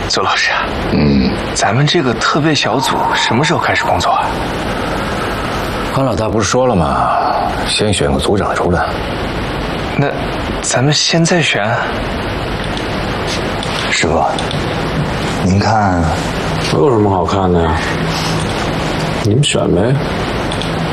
邹老师，咱们这个特别小组什么时候开始工作啊？ 关老大不是说了吗？先选个组长出来。 那咱们现在选？ 师傅，您看， 有什么好看的呀？你们选呗。